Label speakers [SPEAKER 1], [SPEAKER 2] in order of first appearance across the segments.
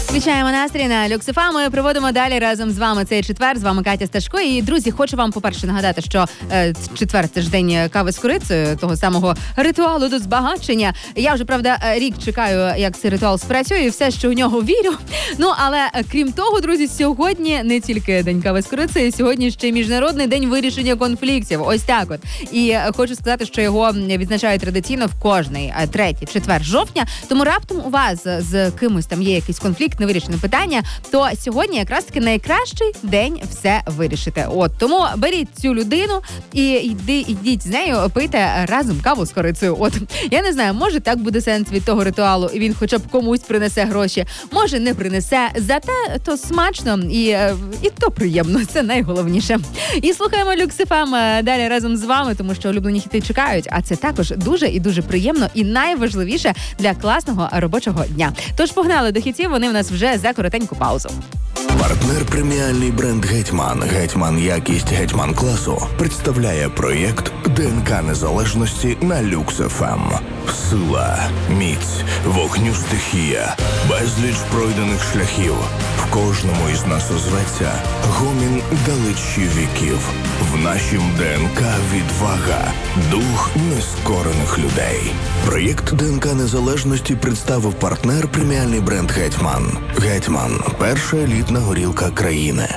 [SPEAKER 1] Включаємо настрій на Люкс ФМ. Ми проводимо далі разом з вами цей четвер. З вами Катя Сташко. І, друзі, хочу вам, по-перше, нагадати, що четвер – це ж день кави з корицею, того самого ритуалу до збагачення. Я вже, правда, рік чекаю, як цей ритуал спрацює, і все, що в нього вірю. Ну, але, крім того, друзі, сьогодні не тільки день кави з корицею, сьогодні ще й Міжнародний день вирішення конфліктів. Ось так от. І хочу сказати, що його відзначають традиційно в кожний третій четвер жовтня. Тому раптом у вас з кимось там є якийсь конфлікт, невирішене питання, то сьогодні якраз таки найкращий день все вирішити. От, тому беріть цю людину і йдіть з нею, пийте разом каву з корицею. От, я не знаю, може так буде сенс від того ритуалу, і він хоча б комусь принесе гроші, може не принесе, зате то смачно і то приємно, це найголовніше. І слухаємо Люкс ФМ далі разом з вами, тому що улюблені хіти чекають, а це також дуже і дуже приємно і найважливіше для класного робочого дня. Тож погнали до хітів, вони в нас вже за коротеньку паузу.
[SPEAKER 2] Партнер преміальний бренд «Гетьман». «Гетьман» якість «Гетьман» класу представляє проєкт ДНК незалежності на Люкс ФМ. Сила, міць, вогню стихія, безліч пройдених шляхів. В кожному із нас озветься гомін далечі віків. В нашім ДНК відвага, дух нескорених людей. Проєкт ДНК незалежності представив партнер преміальний бренд «Гетьман». «Гетьман» – перша елітна горілка країни.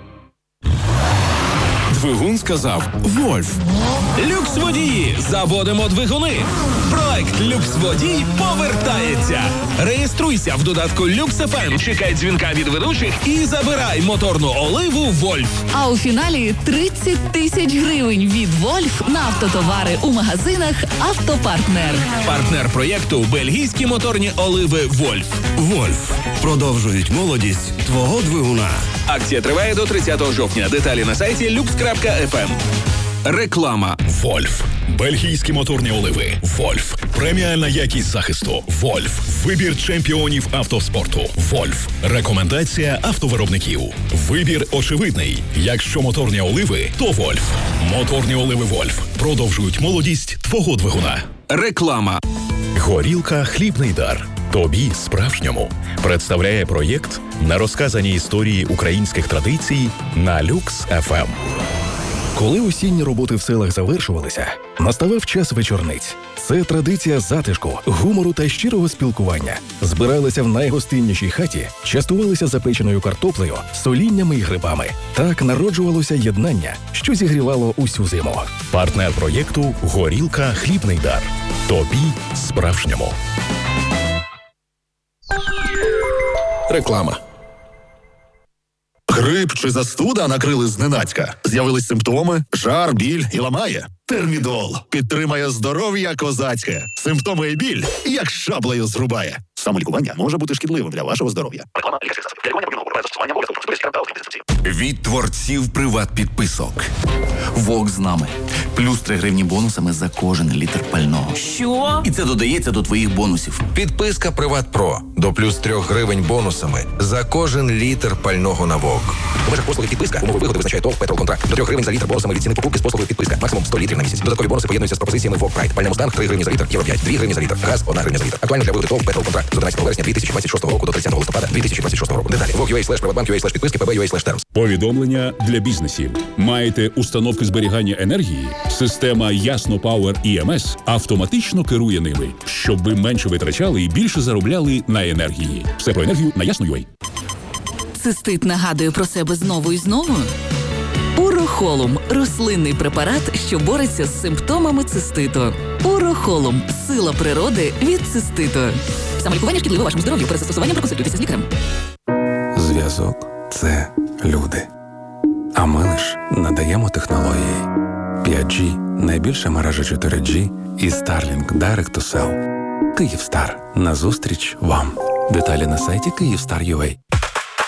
[SPEAKER 3] Двигун сказав «Вольф». Люкс-водії, заводимо двигуни. Проект «Люкс-водій» повертається. Реєструйся в додатку Люкс ФМ, чекай дзвінка від ведучих і забирай моторну оливу «Вольф».
[SPEAKER 4] А у фіналі 30 тисяч гривень від «Вольф» на автотовари у магазинах «Автопартнер».
[SPEAKER 3] Партнер проєкту – бельгійські моторні оливи «Вольф».
[SPEAKER 5] «Вольф» продовжують молодість твого двигуна.
[SPEAKER 3] Акція триває до 30 жовтня. Деталі на сайті lux.fm. Реклама.
[SPEAKER 6] «Вольф». Бельгійські моторні оливи. «Вольф». Преміальна якість захисту. «Вольф». Вибір чемпіонів автоспорту. «Вольф». Рекомендація автовиробників. Вибір очевидний. Якщо моторні оливи, то «Вольф». Моторні оливи «Вольф» продовжують молодість твого двигуна.
[SPEAKER 3] Реклама.
[SPEAKER 6] Горілка «Хлібний дар». Тобі справжньому представляє проєкт на розказані історії українських традицій на Люкс ФМ. Коли осінні роботи в селах завершувалися, наставав час вечорниць. Це традиція затишку, гумору та щирого спілкування. Збиралися в найгостиннішій хаті, частувалися запеченою картоплею, соліннями й грибами. Так народжувалося єднання, що зігрівало усю зиму. Партнер проєкту «Горілка «Хлібний дар». Тобі справжньому.
[SPEAKER 5] Реклама. Грип чи застуда накрили зненацька. З'явились симптоми, жар, біль і ламає. Термідол підтримає здоров'я козацьке. Симптоми і біль як шаблею зрубає. Самолікування може бути шкідливим для вашого здоров'я. Реклама лікарських засобів. Лікування потрібно виробляти застосування обов'язково процедури
[SPEAKER 7] Від творців приват-підписок. Вок з нами. Плюс 3 гривні бонусами за кожен літр пального.
[SPEAKER 4] Що?
[SPEAKER 7] І це додається до твоїх бонусів.
[SPEAKER 8] Підписка «Приват Про» до плюс 3 гривень бонусами за кожен літр пального на ВОК.
[SPEAKER 9] У межах послуги підписка умови вигоди визначає ТОВ «Петролконтракт». До 3 гривень за літр бонусами від ціни покупки з послугою підписка. Максимум 100 літрів на місяць. Додаткові бонуси поєднуються з пропозиціями ВОК Прайд. Пальне Мустанг 3 гривні за літр, Євро 5, 2 гривні за літр, газ 1 гривня за літр. Актуально для вигоди ТОВ «Петролконтракт» з 11 вересня 2026 року до 30 листопада 2026 року. Деталі vok.ua/privatbank.ua/підписки pb.ua/terms.
[SPEAKER 10] Повідомлення для бізнесів. Маєте установки зберігання енергії? Система Ясно Power EMS автоматично керує ними, щоб ви менше витрачали і більше заробляли на енергії. Все про енергію на Ясно.ua.
[SPEAKER 4] Цистит нагадує про себе знову і знову? Урохолум – рослинний препарат, що бореться з симптомами циститу. Урохолум – сила природи від циститу. Самолікування шкідливе вашому здоров'ю. Перед застосуванням проконсультуйтеся з лікарем.
[SPEAKER 11] Зв'язок – це люди. А ми лиш надаємо технології. 5G – найбільша мережа 4G і Starlink Direct to Cell. Київстар. Назустріч вам. Деталі на сайті Kyivstar.ua.